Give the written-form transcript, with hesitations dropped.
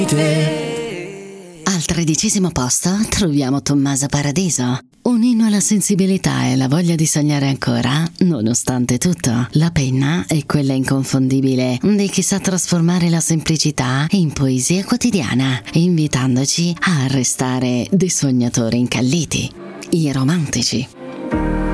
Al 13° posto troviamo Tommaso Paradiso, un inno alla sensibilità e la voglia di sognare ancora, nonostante tutto. La penna è quella inconfondibile di chi sa trasformare la semplicità in poesia quotidiana, invitandoci a restare dei sognatori incalliti, i romantici.